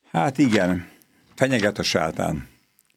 Hát igen, fenyeget a sátán.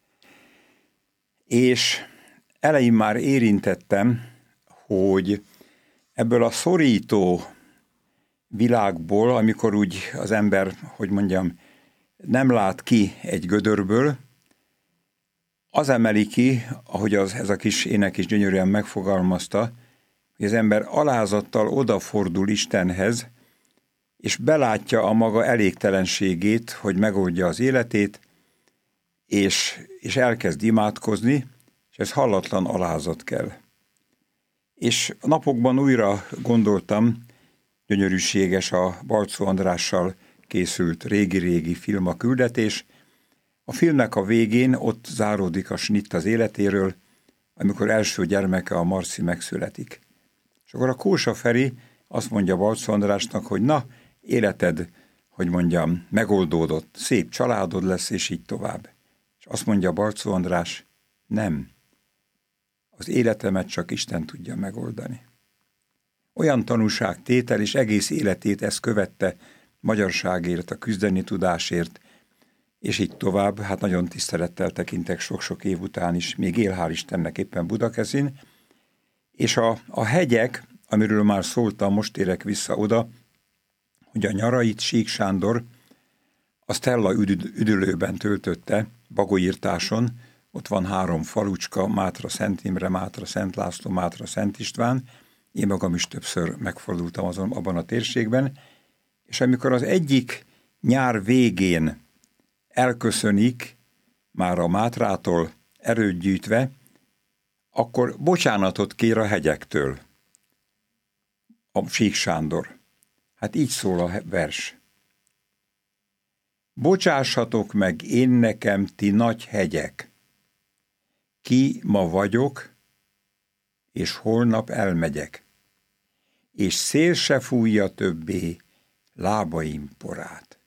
És elején már érintettem, hogy ebből a szorító világból, amikor úgy az ember, hogy mondjam, nem lát ki egy gödörből, az emeli ki, ahogy ez a kis ének is gyönyörűen megfogalmazta, hogy az ember alázattal odafordul Istenhez, és belátja a maga elégtelenségét, hogy megoldja az életét, és elkezd imádkozni, és ez hallatlan alázat kell. És a napokban újra gondoltam, gyönyörűséges a Balczó Andrással készült régi-régi film A küldetés. A filmnek a végén ott záródik a snitt az életéről, amikor első gyermeke, a Marci megszületik. És akkor a Kósa Feri azt mondja Balczó Andrásnak, hogy na, életed, hogy mondjam, megoldódott, szép családod lesz, és így tovább. És azt mondja Balczó András, nem, az életemet csak Isten tudja megoldani. Olyan tanúságtétel, és egész életét ezt követte, magyarságért, a küzdeni tudásért, és így tovább, hát nagyon tisztelettel tekintek sok-sok év után is, még él hál' Istennek éppen Budakezin, és a hegyek, amiről már szóltam, most érek vissza oda, hogy a nyarait Sík Sándor a Stella üdülőben töltötte, Bagolyirtáson, ott van 3 falucska, Mátra Szent Imre, Mátra Szent László, Mátra Szent István, én magam is többször megfordultam abban a térségben, és amikor az egyik nyár végén elköszönik, már a Mátrától erőt gyűjtve, akkor bocsánatot kér a hegyektől a Sík Sándor. Hát így szól a vers. Bocsássatok meg én nekem, ti nagy hegyek, ki ma vagyok, és holnap elmegyek, és szél se fújja többé lábaim porát.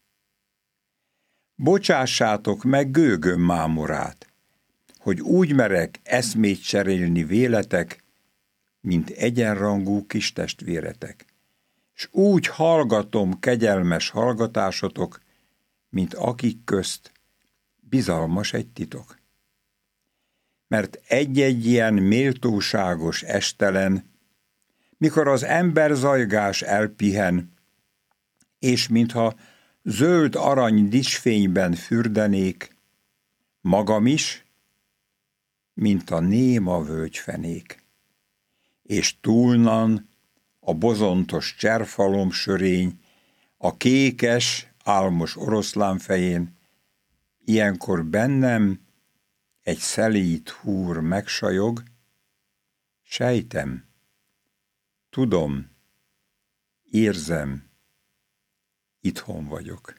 Bocsássátok meg gőgöm mámorát, hogy úgy merek eszmét cserélni véletek, mint egyenrangú kis testvéretek, s úgy hallgatom kegyelmes hallgatásotok, mint akik közt bizalmas egy titok. Mert egy-egy ilyen méltóságos estelen, mikor az ember zajgás elpihen, és mintha zöld arany dicsfényben fürdenék, magam is, mint a néma völgyfenék, és túlnan a bozontos cserfalom sörény, a kékes, álmos oroszlán fején, ilyenkor bennem egy szelíd húr megsajog, sejtem, tudom, érzem, itthon vagyok.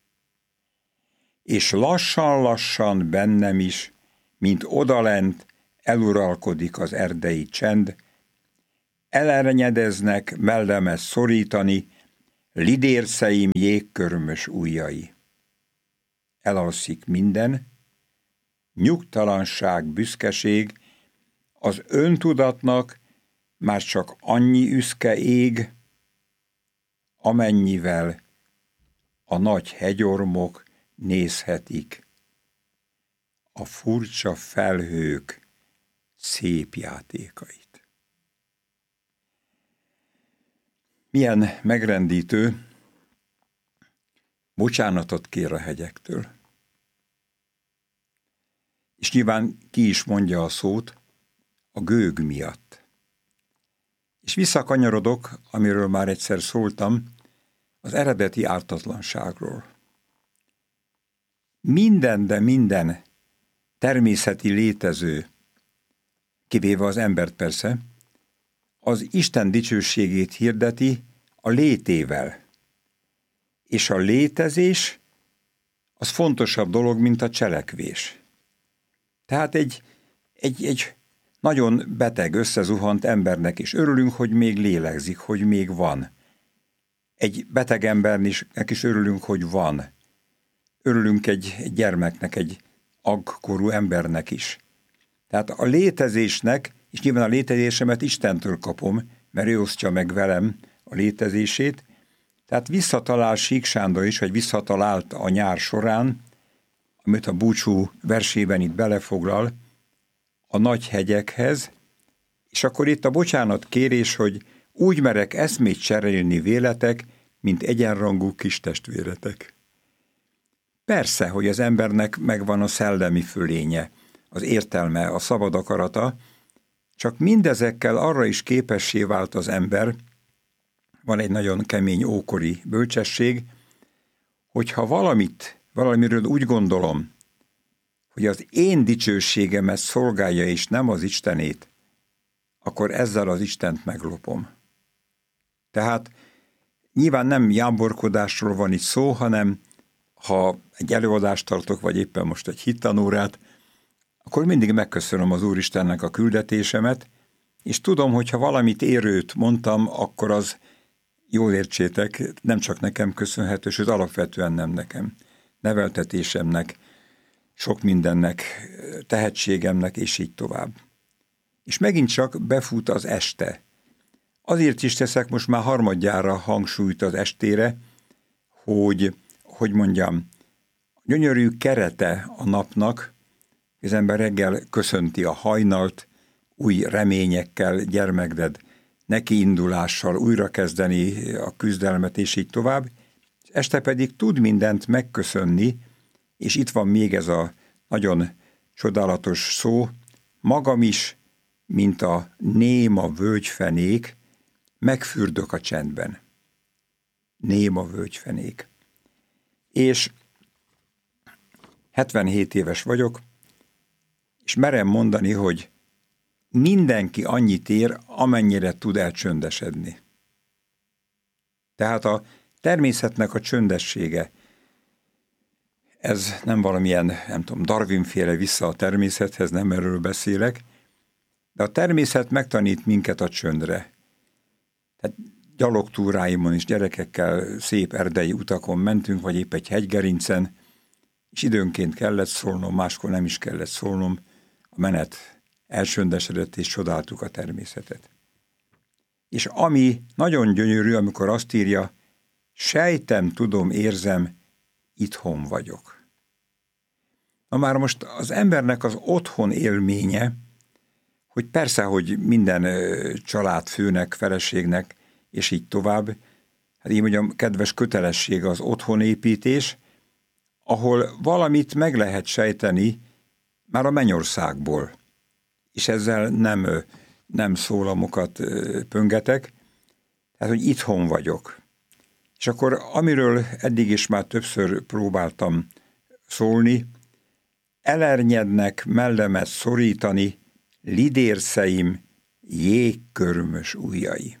És lassan-lassan bennem is, mint odalent, eluralkodik az erdei csend, elerenyedeznek mellemet szorítani lidérszeim jégkörmös ujjai. Elalszik minden, nyugtalanság, büszkeség, az öntudatnak már csak annyi üszke ég, amennyivel a nagy hegyormok nézhetik a furcsa felhők szép játékait. Milyen megrendítő, bocsánatot kér a hegyektől. És nyilván ki is mondja a szót, a gőg miatt. És visszakanyarodok, amiről már egyszer szóltam, az eredeti ártatlanságról. Minden, de minden természeti létező, kivéve az embert persze, az Isten dicsőségét hirdeti a létével. És a létezés az fontosabb dolog, mint a cselekvés. Tehát egy nagyon beteg, összezuhant embernek is örülünk, hogy még lélegzik, hogy még van. Egy beteg embernek is örülünk, hogy van. Örülünk egy gyermeknek, egy aggkorú embernek is. Tehát a létezésnek, és nyilván a létezésemet Istentől kapom, mert ő osztja meg velem a létezését, Tehát visszatalál Sík Sándor is, vagy visszatalált a nyár során, amit a búcsú versében itt belefoglal, a nagy hegyekhez, és akkor itt a bocsánat kérés, hogy úgy merek eszmét cserélni véletek, mint egyenrangú kis testvéretek. Persze, hogy az embernek megvan a szellemi fölénye, az értelme, a szabad akarata, csak mindezekkel arra is képessé vált az ember, van egy nagyon kemény ókori bölcsesség, hogyha valamiről úgy gondolom, hogy az én dicsőségemet szolgálja és nem az Istenét, akkor ezzel az Istent meglopom. Tehát nyilván nem jámborkodásról van itt szó, hanem ha egy előadást tartok, vagy éppen most egy hittanórát, akkor mindig megköszönöm az Úristennek a küldetésemet, és tudom, hogy ha valamit érőt mondtam, akkor az, jól értsétek, nem csak nekem köszönhető, sőt alapvetően nem nekem. Neveltetésemnek, sok mindennek, tehetségemnek, és így tovább. És megint csak befut az este. Azért is teszek most már harmadjára hangsúlyt az estére, hogy mondjam, gyönyörű kerete a napnak, az ember reggel köszönti a hajnalt, új reményekkel, gyermekded, nekiindulással újrakezdeni a küzdelmet, és így tovább, és este pedig tud mindent megköszönni, és itt van még ez a nagyon csodálatos szó, magam is, mint a néma völgyfenék, megfürdök a csendben. Néma völgyfenék. És 77 éves vagyok, és merem mondani, hogy mindenki annyit ér, amennyire tud elcsöndesedni. Tehát a természetnek a csöndessége, ez nem valamilyen, nem tudom, Darwin-féle vissza a természethez, nem erről beszélek, de a természet megtanít minket a csöndre. Tehát gyalogtúráimon is gyerekekkel szép erdei utakon mentünk, vagy épp egy hegygerincen, és időnként kellett szólnom, máskor nem is kellett szólnom, a menet elsöndesedett, és csodáltuk a természetet. És ami nagyon gyönyörű, amikor azt írja, sejtem, tudom, érzem, itthon vagyok. Na már most az embernek az otthon élménye, hogy persze, hogy minden családfőnek, feleségnek, és így tovább, hát így mondjam, kedves kötelesség az otthonépítés, ahol valamit meg lehet sejteni már a mennyországból. És ezzel nem szólamokat pöngetek, tehát, hogy itthon vagyok. És akkor, amiről eddig is már többször próbáltam szólni, elernyednek mellemet szorítani lidérszeim jégkörmös ujjai.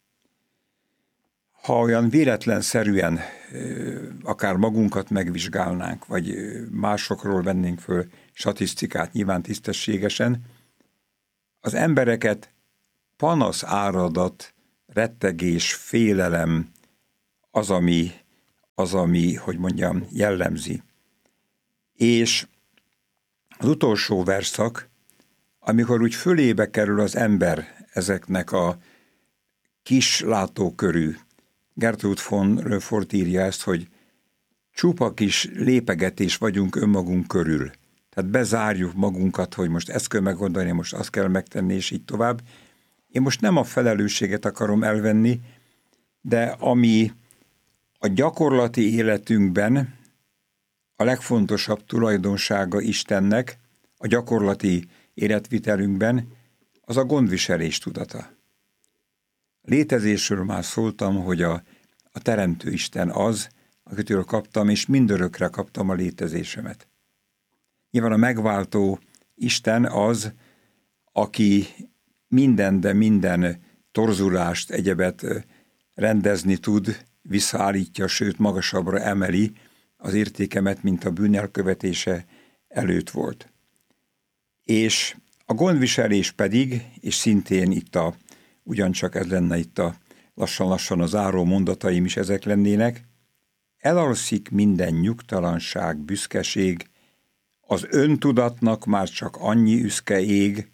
Ha olyan véletlenszerűen akár magunkat megvizsgálnánk, vagy másokról vennénk föl statisztikát, nyilván tisztességesen, az embereket panasz, áradat, rettegés, félelem az, ami, hogy mondjam, jellemzi. És az utolsó verszak, amikor úgy fölébe kerül az ember ezeknek a kis látókörű, Gertrud von Röfort írja ezt, hogy csupa kis lépegetés vagyunk önmagunk körül. Tehát bezárjuk magunkat, hogy most ezt kell megoldani, most azt kell megtenni, és így tovább. Én most nem a felelősséget akarom elvenni, de ami a gyakorlati életünkben a legfontosabb tulajdonsága Istennek, a gyakorlati életvitelünkben, az a gondviselés tudata. Létezésről már szóltam, hogy a Teremtő Isten az, akitől kaptam, és mindörökre kaptam a létezésemet. Nyilván a megváltó Isten az, aki minden torzulást, egyebet rendezni tud, visszaállítja, sőt magasabbra emeli az értékemet, mint a bűn elkövetése előtt volt. És a gondviselés pedig, és szintén ugyancsak ez lenne itt lassan-lassan a záró mondataim is ezek lennének, elalszik minden nyugtalanság, büszkeség, az öntudatnak már csak annyi üszke ég,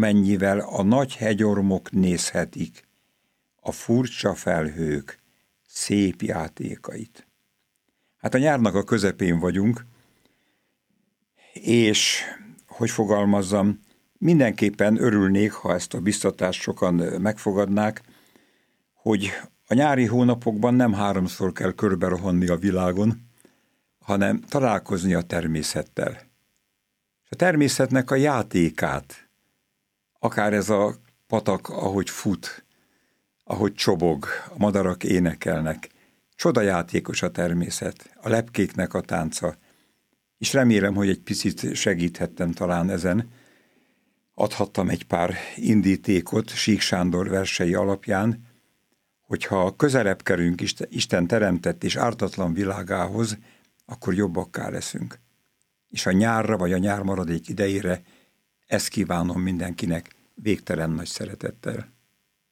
amennyivel a nagy hegyormok nézhetik, a furcsa felhők szép játékait. Hát a nyárnak a közepén vagyunk, és, hogy fogalmazzam, mindenképpen örülnék, ha ezt a biztatást sokan megfogadnák, hogy a nyári hónapokban nem 3-szor kell körbe rohanni a világon, hanem találkozni a természettel. És a természetnek a játékát, akár ez a patak, ahogy fut, ahogy csobog, a madarak énekelnek, csodajátékos a természet, a lepkéknek a tánca, és remélem, hogy egy picit segíthettem talán ezen. Adhattam egy pár indítékot Sík Sándor versei alapján, hogyha közelebb kerülünk Isten teremtett és ártatlan világához, akkor jobbakká leszünk. És a nyárra vagy a nyár maradék idejére ezt kívánom mindenkinek végtelen nagy szeretettel.